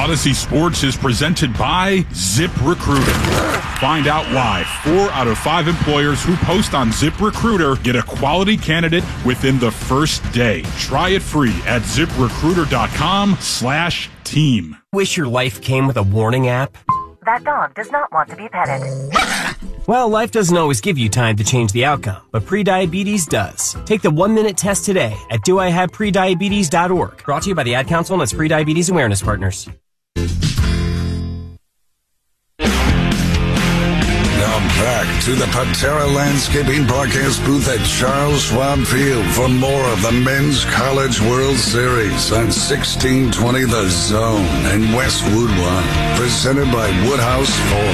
Odyssey Sports is presented by ZipRecruiter. Find out why 4 out of 5 employers who post on ZipRecruiter get a quality candidate within the first day. Try it free at ZipRecruiter.com/team. Wish your life came with a warning app? That dog does not want to be petted. Well, life doesn't always give you time to change the outcome, but prediabetes does. Take the 1-minute test today at doihaveprediabetes.org. Brought to you by the Ad Council and its Prediabetes Awareness Partners. Now back to the Patera Landscaping Broadcast booth at Charles Schwab Field for more of the Men's College World Series on 1620 The Zone and Westwood One, presented by Woodhouse Ford.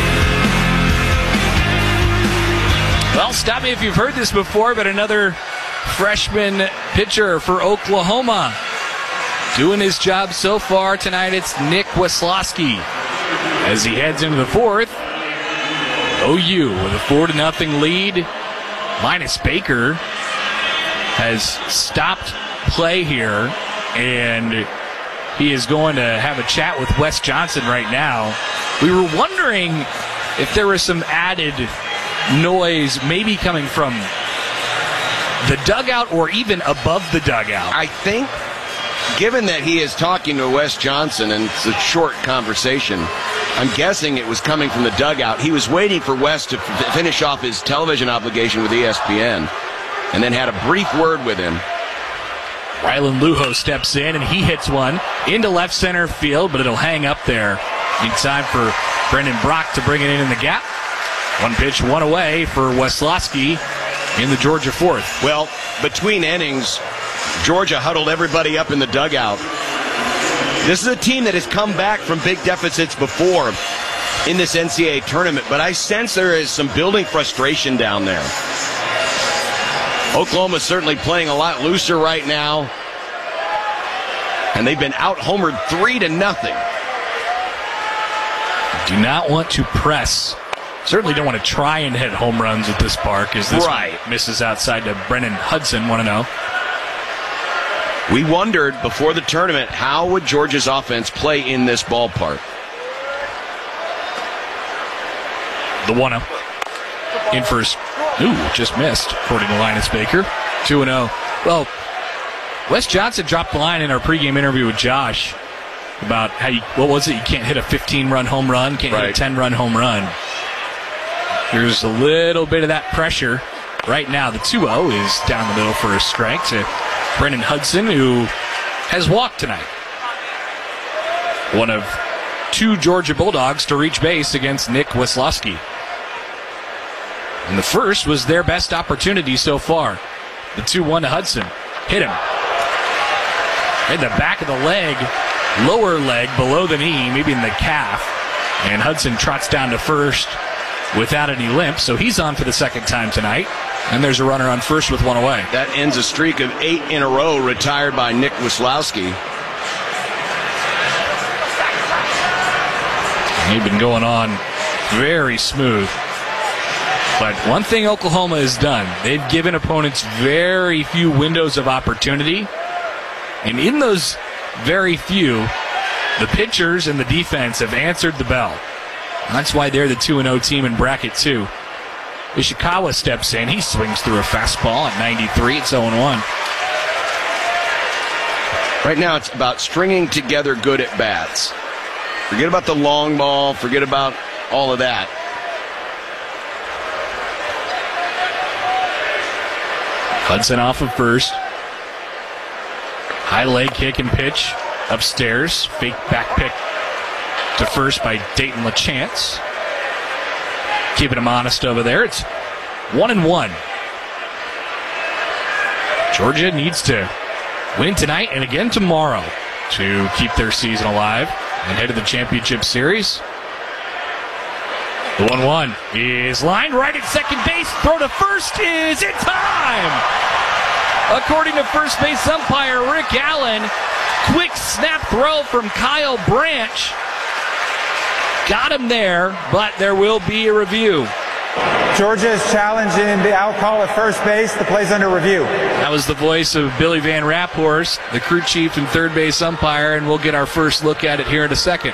Well, stop me if you've heard this before, but another freshman pitcher for Oklahoma. Doing his job so far tonight, it's Nick Weslowski. As he heads into the fourth, OU with a 4-0 lead. Linus Baker has stopped play here, and he is going to have a chat with Wes Johnson right now. We were wondering if there was some added noise maybe coming from the dugout or even above the dugout. I think, given that he is talking to Wes Johnson and it's a short conversation, I'm guessing it was coming from the dugout. He was waiting for Wes to finish off his television obligation with ESPN and then had a brief word with him. Rylan Lujo steps in and he hits one into left center field, but it'll hang up there. Need time for Brendan Brock to bring it in the gap. One pitch, one away for Weslowski in the Georgia fourth. Well, between innings, Georgia huddled everybody up in the dugout. This is a team that has come back from big deficits before in this NCAA tournament, but I sense there is some building frustration down there. Oklahoma's certainly playing a lot looser right now, and they've been out-homered 3-0. Do not want to press. Certainly don't want to try and hit home runs at this park as this one misses outside to Brennan Hudson, 1-0. We wondered before the tournament, how would Georgia's offense play in this ballpark? The 1-0. In first. Ooh, just missed, according to Linus Baker. 2-0. Well, Wes Johnson dropped the line in our pregame interview with Josh about how what was it? You can't hit a 15-run home run, can't hit a 10-run home run. There's a little bit of that pressure. Right now, the 2-0 is down the middle for a strike to Brennan Hudson, who has walked tonight. One of 2 Georgia Bulldogs to reach base against Nick Weslowski. And the first was their best opportunity so far. The 2-1 to Hudson. Hit him. In the back of the leg, lower leg, below the knee, maybe in the calf. And Hudson trots down to first without any limp, so he's on for the second time tonight. And there's a runner on first with one away. That ends a streak of 8 in a row retired by Nick Weslowski. He'd been going on very smooth. But one thing Oklahoma has done, they've given opponents very few windows of opportunity. And in those very few, the pitchers and the defense have answered the bell. That's why they're the 2-0 team in bracket 2. Ishikawa steps in. He swings through a fastball at 93. It's 0-1. Right now it's about stringing together good at-bats. Forget about the long ball. Forget about all of that. Hudson off of first. High leg kick and pitch upstairs. Fake back pick to first by Dayton LaChance. Keeping him honest over there. It's 1-1. Georgia needs to win tonight and again tomorrow to keep their season alive and head to the championship series. The 1-1 is lined right at second base. Throw to first is in time. According to first base umpire Rick Allen, quick snap throw from Kyle Branch. Got him there, but there will be a review. Georgia is challenging the out call at first base. The play's under review. That was the voice of Billy Van Raphorst, the crew chief and third base umpire, and we'll get our first look at it here in a second.